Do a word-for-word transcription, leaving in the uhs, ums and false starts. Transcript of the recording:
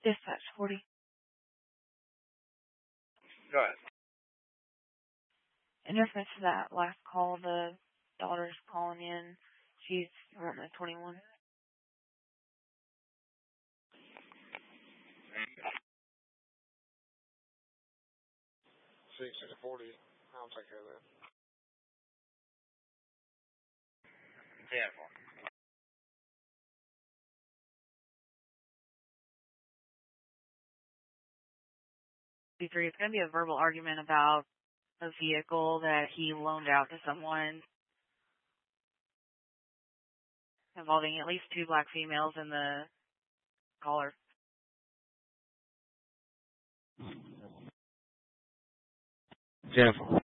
Dispatch forty. Go ahead. In reference to that last call, the daughter's calling in. She's wanting a twenty-one. six to forty. I'll take care of that. ten four. Three. It's going to be a verbal argument about a vehicle that he loaned out to someone involving at least two black females in the caller. Jennifer.